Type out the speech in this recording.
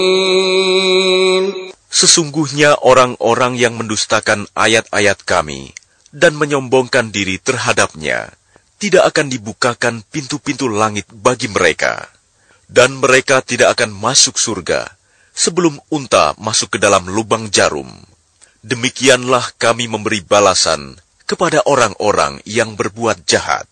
Sesungguhnya orang-orang yang mendustakan ayat-ayat kami dan menyombongkan diri terhadapnya, tidak akan dibukakan pintu-pintu langit bagi mereka, dan mereka tidak akan masuk surga sebelum unta masuk ke dalam lubang jarum. Demikianlah kami memberi balasan kepada orang-orang yang berbuat jahat.